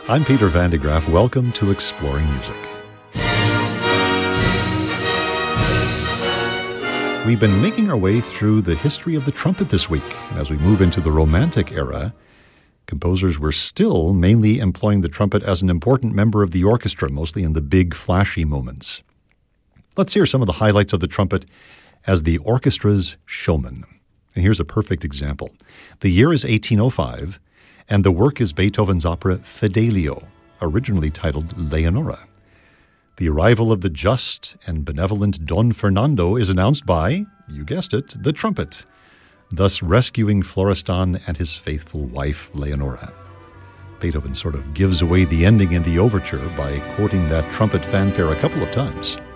I'm Peter Van de Graaf. Welcome to Exploring Music. We've been making our way through the history of the trumpet this week. And as we move into the Romantic era, composers were still mainly employing the trumpet as an important member of the orchestra, mostly in the big, flashy moments. Let's hear some of the highlights of the trumpet as the orchestra's showman. And here's a perfect example. The year is 1805, and the work is Beethoven's opera Fidelio, originally titled Leonora. The arrival of the just and benevolent Don Fernando is announced by, you guessed it, the trumpet, thus rescuing Florestan and his faithful wife, Leonora. Beethoven sort of gives away the ending in the overture by quoting that trumpet fanfare a couple of times.